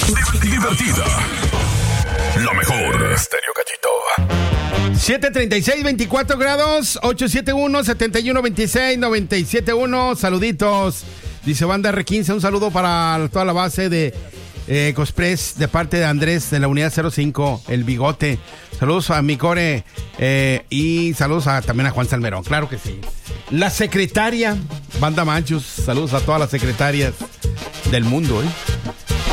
Divertida. La mejor. Estéreo Cachito. 7:36, 24 grados, 871-7126-971. Saluditos. Dice Banda R15, un saludo para toda la base de Cospress de parte de Andrés de la unidad 05, el Bigote. Saludos a mi core y saludos también a Juan Salmerón, claro que sí. La secretaria, Banda Manchus, saludos a todas las secretarias del mundo,